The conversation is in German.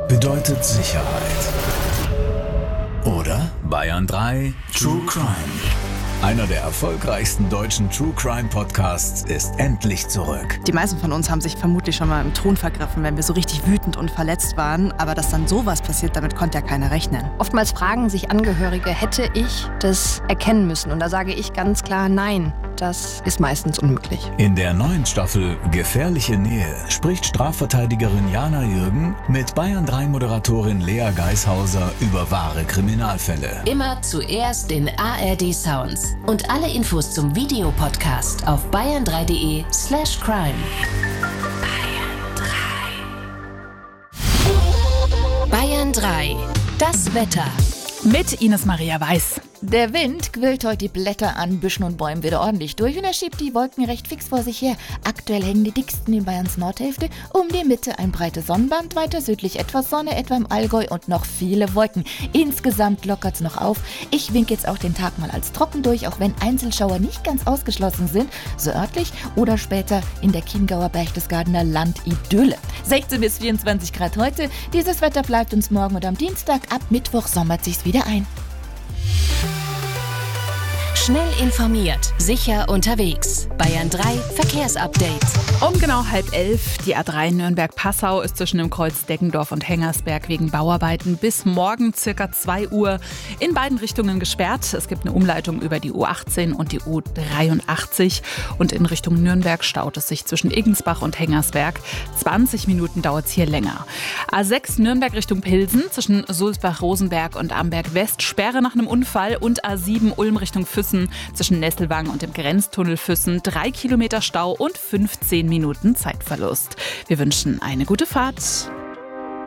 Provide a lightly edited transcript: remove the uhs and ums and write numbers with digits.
bedeutet Sicherheit. Oder? Bayern 3 True Crime. Einer der erfolgreichsten deutschen True Crime Podcasts ist endlich zurück. Die meisten von uns haben sich vermutlich schon mal im Ton vergriffen, wenn wir so richtig wütend und verletzt waren. Aber dass dann sowas passiert, damit konnte ja keiner rechnen. Oftmals fragen sich Angehörige, hätte ich das erkennen müssen? Und da sage ich ganz klar, nein, das ist meistens unmöglich. In der neuen Staffel Gefährliche Nähe spricht Strafverteidigerin Jana Jürgen mit Bayern 3 Moderatorin Lea Geishauser über wahre Kriminalfälle. Immer zuerst in ARD Sounds. Und alle Infos zum Videopodcast auf bayern3.de/crime. Bayern 3. Das Wetter. Mit Ines Maria Weiß. Der Wind quillt heute die Blätter an Büschen und Bäumen wieder ordentlich durch und er schiebt die Wolken recht fix vor sich her. Aktuell hängen die dicksten in Bayerns Nordhälfte, um die Mitte ein breites Sonnenband, weiter südlich etwas Sonne, etwa im Allgäu und noch viele Wolken. Insgesamt lockert's noch auf. Ich winke jetzt auch den Tag mal als trocken durch, auch wenn Einzelschauer nicht ganz ausgeschlossen sind, so örtlich oder später in der Chiemgauer Berchtesgadener Landidylle. 16 bis 24 Grad heute. Dieses Wetter bleibt uns morgen und am Dienstag. Ab Mittwoch sommert sich's wieder ein. Schnell informiert, sicher unterwegs. Bayern 3 Verkehrsupdate. Um genau 10:30, die A3 Nürnberg-Passau ist zwischen dem Kreuz Deggendorf und Hengersberg wegen Bauarbeiten bis morgen ca. 2 Uhr in beiden Richtungen gesperrt. Es gibt eine Umleitung über die U18 und die U83 und in Richtung Nürnberg staut es sich zwischen Eggensbach und Hengersberg. 20 Minuten dauert es hier länger. A6 Nürnberg Richtung Pilsen zwischen Sulzbach-Rosenberg und Amberg-West Sperre nach einem Unfall und A7 Ulm Richtung Füssen zwischen Nesselwang und dem Grenztunnel Füssen 3 Kilometer Stau und 15 Minuten Zeitverlust. Wir wünschen eine gute Fahrt.